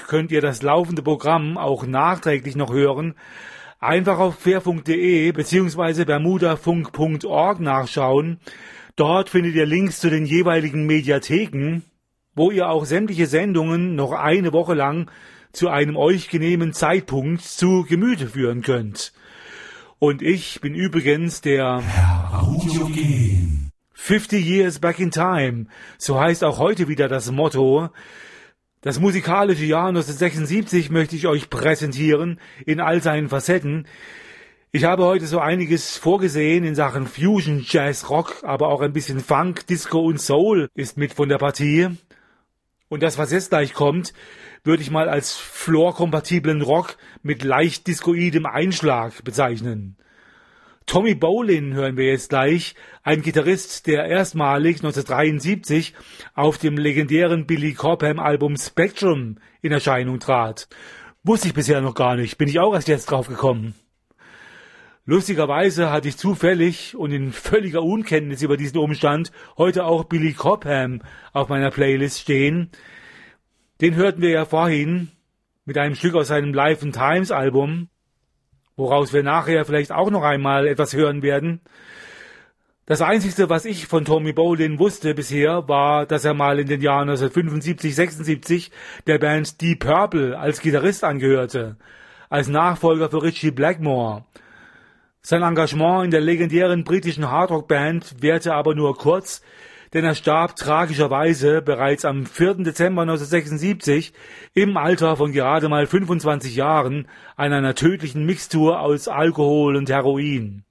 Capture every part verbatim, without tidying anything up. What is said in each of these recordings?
könnt ihr das laufende Programm auch nachträglich noch hören. Einfach auf fairfunk punkt de bzw. bermudafunk punkt org nachschauen. Dort findet ihr Links zu den jeweiligen Mediatheken, wo ihr auch sämtliche Sendungen noch eine Woche lang zu einem euch genehmen Zeitpunkt zu Gemüte führen könnt. Und ich bin übrigens der Herr Audiogen. fifty Years Back in Time, so heißt auch heute wieder das Motto. Das musikalische Jahr neunzehnhundertsechsundsiebzig möchte ich euch präsentieren in all seinen Facetten. Ich habe heute so einiges vorgesehen in Sachen Fusion, Jazz, Rock, aber auch ein bisschen Funk, Disco und Soul ist mit von der Partie. Und das, was jetzt gleich kommt, würde ich mal als floor-kompatiblen Rock mit leicht discoidem Einschlag bezeichnen. Tommy Bolin hören wir jetzt gleich, ein Gitarrist, der erstmalig neunzehnhundertdreiundsiebzig auf dem legendären Billy Cobham-Album Spectrum in Erscheinung trat. Wusste ich bisher noch gar nicht, bin ich auch erst jetzt drauf gekommen. Lustigerweise hatte ich zufällig und in völliger Unkenntnis über diesen Umstand heute auch Billy Cobham auf meiner Playlist stehen. Den hörten wir ja vorhin mit einem Stück aus seinem Life and Times Album, woraus wir nachher vielleicht auch noch einmal etwas hören werden. Das Einzige, was ich von Tommy Bolin wusste bisher, war, dass er mal in den Jahren neunzehnhundertfünfundsiebzig, sechsundsiebzig der Band Deep Purple als Gitarrist angehörte, als Nachfolger für Ritchie Blackmore. Sein Engagement in der legendären britischen Hardrock-Band währte aber nur kurz, denn er starb tragischerweise bereits am vierten Dezember neunzehnhundertsechsundsiebzig im Alter von gerade mal fünfundzwanzig Jahren an einer tödlichen Mixtur aus Alkohol und Heroin.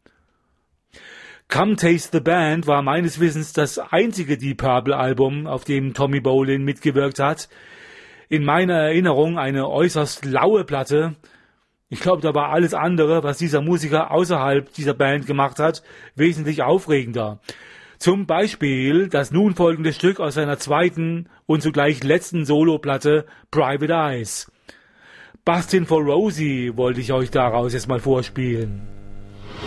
Come Taste the Band war meines Wissens das einzige Deep Purple Album, auf dem Tommy Bolin mitgewirkt hat. In meiner Erinnerung eine äußerst laue Platte. Ich glaube, da war alles andere, was dieser Musiker außerhalb dieser Band gemacht hat, wesentlich aufregender. Zum Beispiel das nun folgende Stück aus seiner zweiten und zugleich letzten Soloplatte Private Eyes. Bustin' for Rosie wollte ich euch daraus jetzt mal vorspielen.